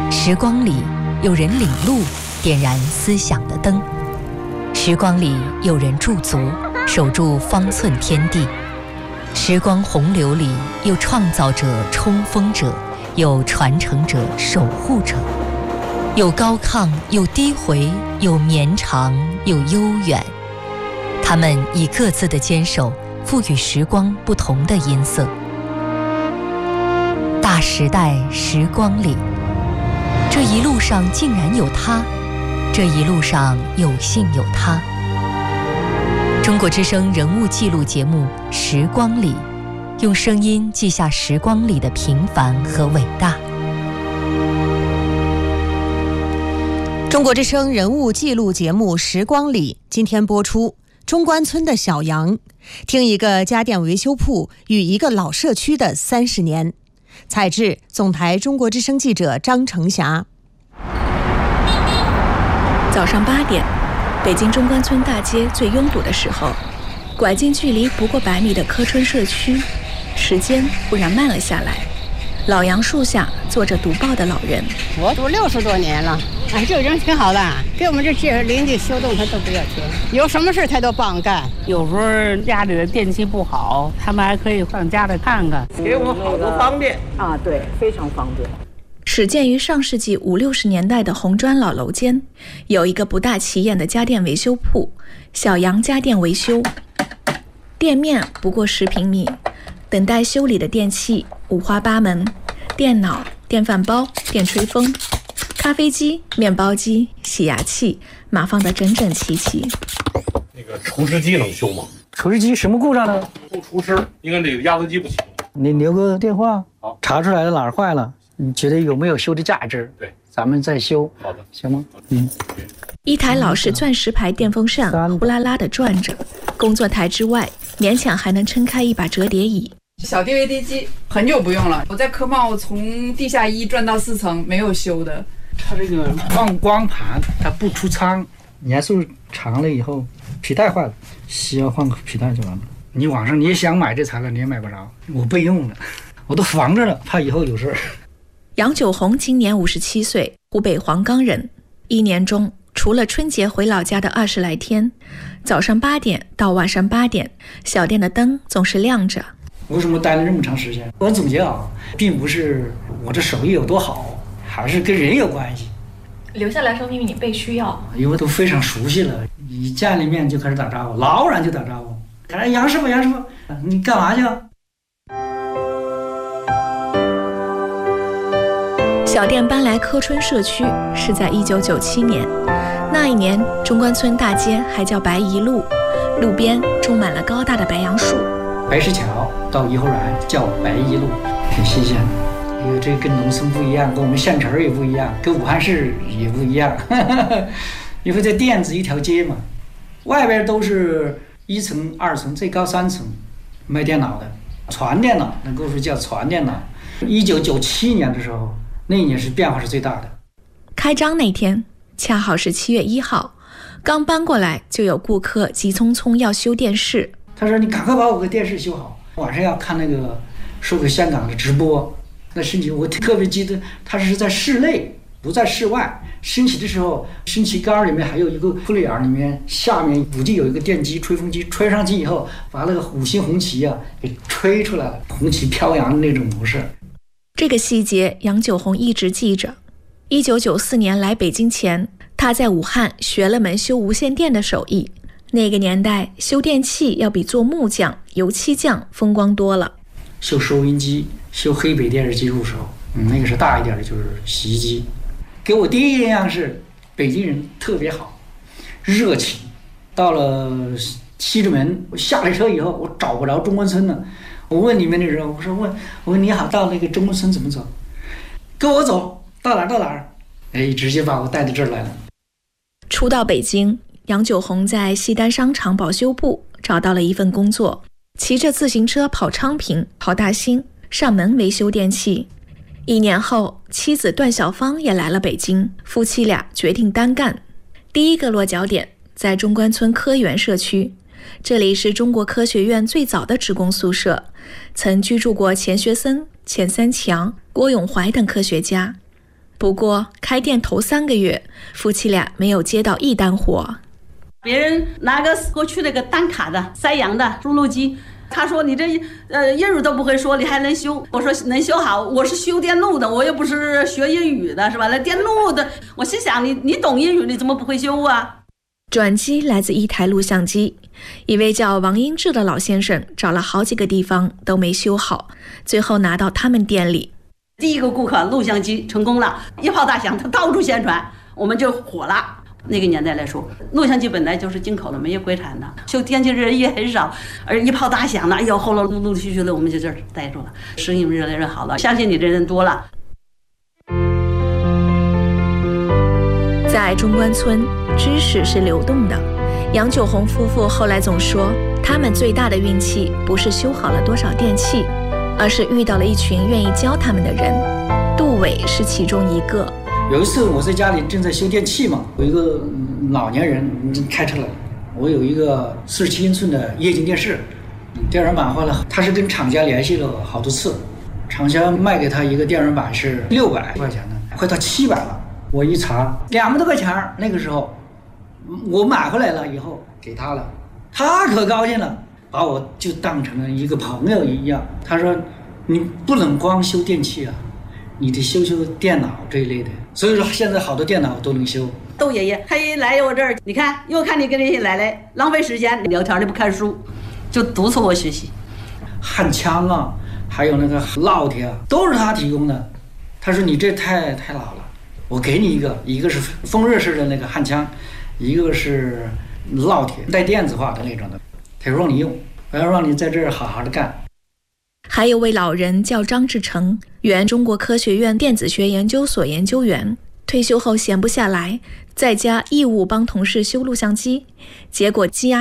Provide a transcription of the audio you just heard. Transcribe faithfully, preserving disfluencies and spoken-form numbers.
时光里有人领路，点燃思想的灯；时光里有人驻足，守住方寸天地；时光洪流里有创造者、冲锋者，有传承者、守护者，有高亢，有低回，有绵长，有悠远。他们以各自的坚守，赋予时光不同的音色。大时代时光里，这一路上竟然有他，这一路上有幸有他。中国之声人物记录节目《时光里》，用声音记下时光里的平凡和伟大。 中国之声人物记录节目《时光里》今天播出中关村的小杨，听一个家电维修铺与一个老社区的三十年。采制总台中国之声记者张成霞。 早上八点，北京中关村大街最拥堵的时候，拐进距离不过百米的柯春社区，时间忽然慢了下来。老杨树下坐着读报的老人， 我读六十多年了，哎，这个人挺好的，给我们这些邻居修动他都不要钱，有什么事他都帮干。 有时候家里的电器不好，他们还可以上家里看看， 给我们好多方便啊，对，非常方便。 始建于上世纪五六十年代的红砖老楼间，有一个不大起眼的家电维修铺——小杨家电维修。店面不过十平米，等待修理的电器五花八门，电脑、电饭煲、电吹风、咖啡机、面包机、洗牙器，码放得整整齐齐。 那个除湿机能修吗？ 除湿机什么故障呢？ 不除湿，应该这个压缩机不行。 你留个电话， 好， 查出来了哪儿坏了，你觉得有没有修的价值？ 对， 咱们再修。 好的， 行吗？嗯。 一台老式钻石牌电风扇呼啦啦地转着，工作台之外勉强还能撑开一把折叠椅。 小 D V D 机很久不用了，我在科贸从地下一转到四层没有修的。 它这个放光盘它不出仓，年数长了以后皮带坏了，需要换个皮带就完了。你网上你也想买这材料你也买不着，我备用了，我都防着了，怕以后有事。 杨九红今年五十七岁，湖北黄冈人。一年中除了春节回老家的二十来天，早上八点到晚上八点，小店的灯总是亮着。 为什么待了这么长时间？我总结啊，并不是我这手艺有多好，还是跟人有关系。 留下来说明你被需要， 因为都非常熟悉了，一见了面就开始打招呼，老远就打招呼。哎，杨师傅，杨师傅，你干嘛去啊？ 小店搬来柯春社区是在一九九七年，那一年中关村大街还叫白宜路，路边种满了高大的白杨树。 白石桥到颐和园叫白宜路，挺新鲜的。因为这跟农村不一样，跟我们县城也不一样，跟武汉市也不一样。因为这店子一条街嘛，外边都是一层、二层，最高三层，卖电脑的，传电脑，能够说叫传电脑。一九九七年的时候，那一年是变化是最大的。 开张那天恰好是七月一号，刚搬过来就有顾客急匆匆要修电视。 他说：“你赶快把我个电视修好，晚上要看那个说给香港的直播。”那升旗我特别记得，它是在室内，不在室外。升旗的时候，升旗杆里面还有一个窟窿眼，里面下面估计有一个电机、吹风机，吹上去以后，把那个五星红旗啊给吹出来了，红旗飘扬的那种模式。 这个细节杨九红一直记着。一九九四年来北京前，他在武汉学了门修无线电的手艺。那个年代修电器要比做木匠、油漆匠风光多了。 修收音机、修黑白电视机入手，嗯，那个是大一点的，就是洗衣机。给我第一印象是北京人特别好，热情。到了西直门，我下了车以后，我找不着中关村了。我问里面的人，我说问，我说你好，到那个中关村怎么走？跟我走到哪儿到哪儿？哎，直接把我带到这儿来了。 初到北京，杨九红在西单商场保修部找到了一份工作，骑着自行车跑昌平、跑大兴，上门维修电器。一年后，妻子段小芳也来了北京，夫妻俩决定单干。第一个落脚点在中关村科园社区，这里是中国科学院最早的职工宿舍，曾居住过钱学森、钱三强、郭永怀等科学家。 不过开店头三个月，夫妻俩没有接到一单活。 别人拿个过去那个单卡的塞洋的猪肉机，他说你这呃英语都不会说，你还能修？我说能修好，我是修电路的，我又不是学英语的，是吧？那电路的，我心想你你懂英语，你怎么不会修啊？ 转机来自一台录像机，一位叫王英志的老先生找了好几个地方都没修好，最后拿到他们店里。 第一个顾客录像机成功了，一炮大响，他到处宣传，我们就火了。那个年代来说，录像机本来就是进口的，没有国产的，修电器人也很少，而一炮大响了，哎呦，后来陆陆续续的，我们就这儿待住了，生意越来越好了，相信你的人多了。 在中关村，知识是流动的。杨九红夫妇后来总说，他们最大的运气不是修好了多少电器，而是遇到了一群愿意教他们的人。杜伟是其中一个。 有一次我在家里正在修电器嘛，有一个老年人开车来，我有一个四十七英寸的液晶电视，电源板坏了，他是跟厂家联系了好多次，厂家卖给他一个电源板是六百块钱的，快到七百了。我一查，两百多块钱，那个时候我买回来了以后给他了，他可高兴了，把我就当成了一个朋友一样。他说你不能光修电器啊，你得修修电脑这一类的。所以说现在好多电脑都能修。 窦爷爷他一来我这儿，你看又看你跟人家来来，浪费时间聊天，你不看书，就督促我学习。 焊枪啊，还有那个烙铁啊，都是他提供的。他说你这太太老了，我给你一个，一个是风热式的那个焊枪，一个是烙铁带电子化的那种的，他说让你用，我要让你在这儿好好的干。 还有位老人叫张志成，原中国科学院电子学研究所研究员，退休后闲不下来，在家义务帮同事修录像机，结果积压